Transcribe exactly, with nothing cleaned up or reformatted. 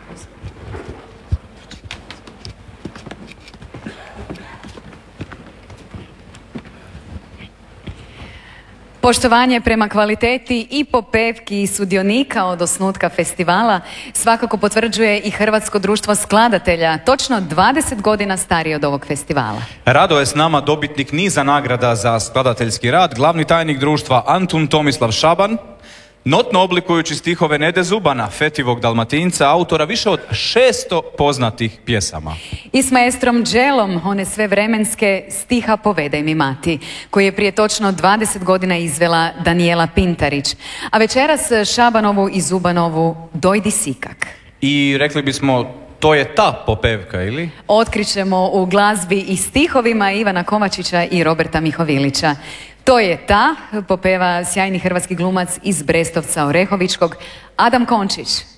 Poštovanje prema kvaliteti i popevki i sudionika od osnutka festivala svakako potvrđuje i Hrvatsko društvo skladatelja, točno dvadeset godina starije od ovog festivala. Rado je s nama dobitnik niza nagrada za skladateljski rad, glavni tajnik društva Antun Tomislav Šaban, notno oblikujući stihove Nede Zubana, fetivog Dalmatinca, autora više od šesto poznatih pjesama. I s maestrom Đelom, one sve vremenske Stiha povedaj mi mati, koji je prije točno dvadeset godina izvela Danijela Pintarić. A večeras Šabanovu i Zubanovu Dojdi sikak. I rekli bismo, to je ta popevka, ili? Otkrićemo u glazbi i stihovima Ivana Kovačića i Roberta Mihovilića. To je ta, popeva sjajni hrvatski glumac iz Brestovca Orehovičkog, Adam Končić.